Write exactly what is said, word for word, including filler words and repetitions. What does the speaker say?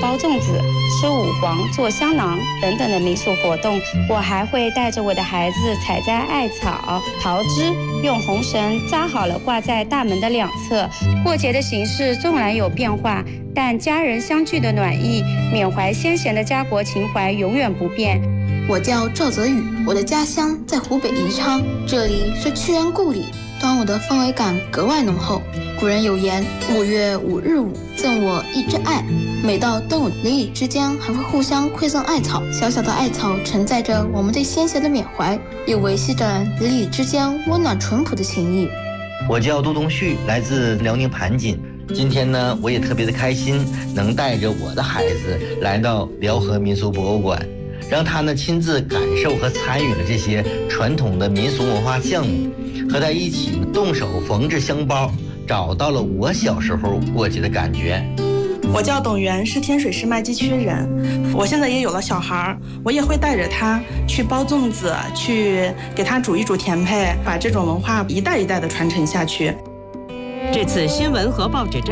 包粽子、吃五黄、做香囊等等的民俗活动。我还会带着我的孩子采摘艾草、桃枝，用红绳扎好了挂在大门的两侧。过节的形式纵然有变化，但家人相聚的暖意、缅怀先贤的家国情怀永远不变。 我叫赵泽宇，我的家乡在湖北宜昌，这里是屈原故里，端午的氛围感格外浓厚。古人有言，五月五日午，赠我一枝艾。每到端午，邻里之间还会互相馈赠艾草，小小的艾草承载着我们对先贤的缅怀，也维系着邻里之间温暖淳朴的情谊。 我叫杜东旭，来自辽宁盘锦。今天呢，我也特别的开心，能带着我的孩子来到辽河民俗博物馆，让他呢亲自感受和参与了这些传统的民俗文化项目，和他一起动手缝制香包，找到了我小时候过节的感觉。 我叫董源，是天水市麦积区人。我现在也有了小孩，我也会带着他去包粽子，去给他煮一煮甜配，把这种文化一代一代的传承下去。 这次新闻和报纸摘